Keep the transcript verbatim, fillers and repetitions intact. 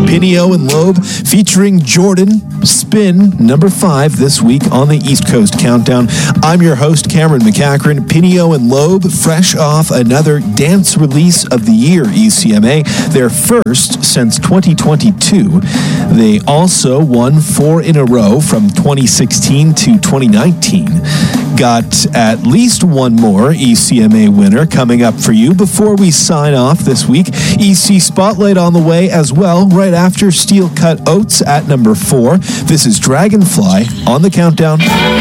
Pinio and Loeb featuring Jordan. Spin number five this week on the East Coast Countdown. I'm your host, Cameron McCachran. Pinio and Loeb, fresh off another dance release of the year, E C M A, their first since twenty twenty-two. They also won four in a row from twenty sixteen to twenty nineteen. Got at least one more E C M A winner coming up for you before we sign off this week. E C Spotlight on the way as well, right after Steel Cut Oats at number four. This is Dragonfly on the Countdown.